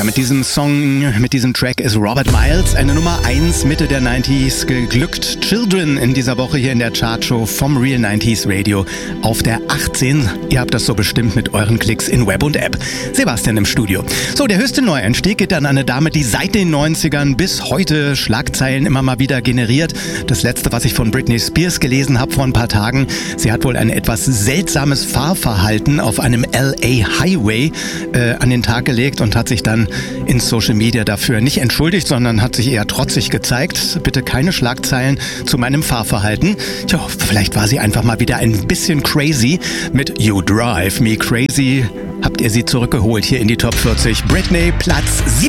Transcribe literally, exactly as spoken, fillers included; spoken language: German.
mit diesem Song, mit diesem Track ist Robert Miles eine Nummer eins Mitte der neunziger geglückt. Children in dieser Woche hier in der Chartshow vom Real neunziger Radio auf der achtzehn. Ihr habt das so bestimmt mit euren Klicks in Web und App. Sebastian im Studio. So, der höchste Neueinstieg geht an eine Dame, die seit den neunzigern bis heute Schlagzeilen immer mal wieder generiert. Das letzte, was ich von Britney Spears gelesen habe vor ein paar Tagen, sie hat wohl ein etwas seltsames Fahrverhalten auf einem L A Highway äh, an den Tag gelegt und hat sich dann in Social Media dafür nicht entschuldigt, sondern hat sich eher trotzig gezeigt. Bitte keine Schlagzeilen zu meinem Fahrverhalten. Tja, vielleicht war sie einfach mal wieder ein bisschen crazy. Mit You Drive Me Crazy habt ihr sie zurückgeholt hier in die Top vierzig. Britney, Platz siebzehn.